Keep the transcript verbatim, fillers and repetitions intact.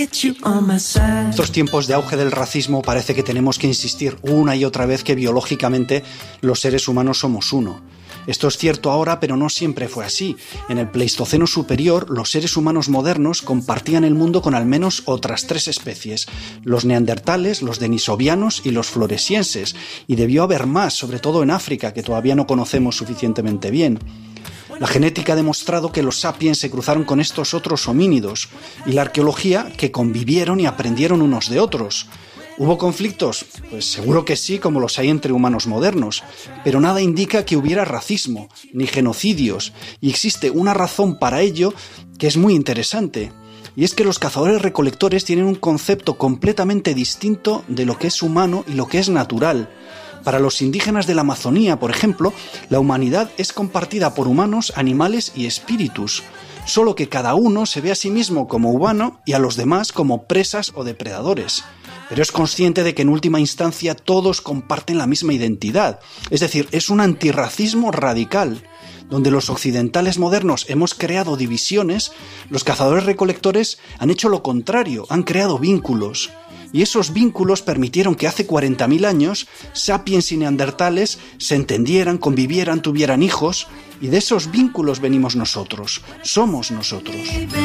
En estos tiempos de auge del racismo parece que tenemos que insistir una y otra vez que biológicamente los seres humanos somos uno. Esto es cierto ahora, pero no siempre fue así. En el Pleistoceno superior, los seres humanos modernos compartían el mundo con al menos otras tres especies: los neandertales, los denisovianos y los floresienses, y debió haber más, sobre todo en África, que todavía no conocemos suficientemente bien. La genética ha demostrado que los sapiens se cruzaron con estos otros homínidos, y la arqueología que convivieron y aprendieron unos de otros. ¿Hubo conflictos? Pues seguro que sí, como los hay entre humanos modernos, pero nada indica que hubiera racismo, ni genocidios, y existe una razón para ello que es muy interesante, y es que los cazadores-recolectores tienen un concepto completamente distinto de lo que es humano y lo que es natural. Para los indígenas de la Amazonía, por ejemplo, la humanidad es compartida por humanos, animales y espíritus, solo que cada uno se ve a sí mismo como humano y a los demás como presas o depredadores. Pero es consciente de que en última instancia todos comparten la misma identidad, es decir, es un antirracismo radical. Donde los occidentales modernos hemos creado divisiones, los cazadores-recolectores han hecho lo contrario, han creado vínculos. Y esos vínculos permitieron que hace cuarenta mil años sapiens y neandertales se entendieran, convivieran, tuvieran hijos, y de esos vínculos venimos nosotros, somos nosotros.